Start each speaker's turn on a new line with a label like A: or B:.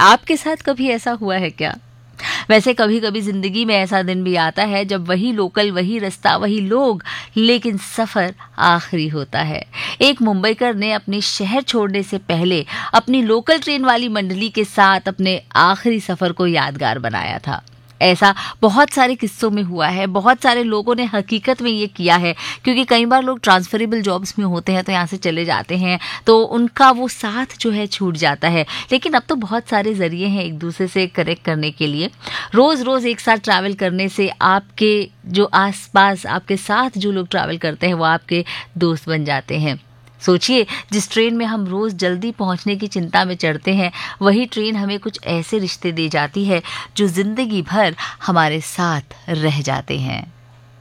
A: आपके साथ कभी ऐसा हुआ है क्या? वैसे कभी कभी जिंदगी में ऐसा दिन भी आता है जब वही लोकल, वही रास्ता, वही लोग, लेकिन सफर आखिरी होता है। एक मुंबईकर ने अपने शहर छोड़ने से पहले अपनी लोकल ट्रेन वाली मंडली के साथ अपने आखिरी सफर को यादगार बनाया था। ऐसा बहुत सारे किस्सों में हुआ है, बहुत सारे लोगों ने हकीकत में ये किया है, क्योंकि कई बार लोग ट्रांसफरेबल जॉब्स में होते हैं तो यहाँ से चले जाते हैं, तो उनका वो साथ जो है छूट जाता है। लेकिन अब तो बहुत सारे जरिए हैं एक दूसरे से कनेक्ट करने के लिए। रोज रोज एक साथ ट्रैवल करने से आपके जो आसपास आपके साथ जो लोग ट्रैवल करते हैं वो आपके दोस्त बन जाते हैं। सोचिए, जिस ट्रेन में हम रोज जल्दी पहुंचने की चिंता में चढ़ते हैं, वही ट्रेन हमें कुछ ऐसे रिश्ते दे जाती है जो जिंदगी भर हमारे साथ रह जाते हैं।